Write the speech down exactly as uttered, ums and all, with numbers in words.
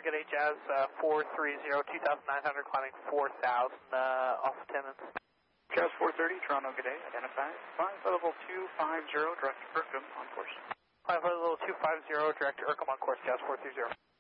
Good day, Jazz uh, four three zero, two thousand nine hundred, climbing four thousand, uh, off attendance. Jazz four thirty, Toronto, good day, identify. five level two five zero, direct to Kirkham, on course. five level two five zero, direct to Kirkham, on course, Jazz four three zero.